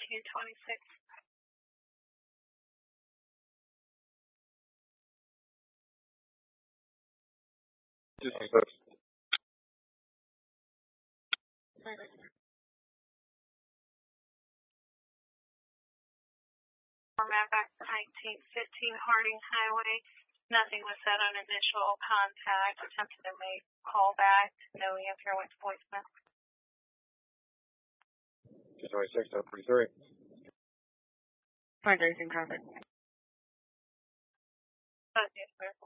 1926. Format back to 1915 Harding Highway. Nothing was said on initial contact. Attempted to make call back. No answer. Went to voicemail. 226, 033. Find anything traffic. Yes, sir.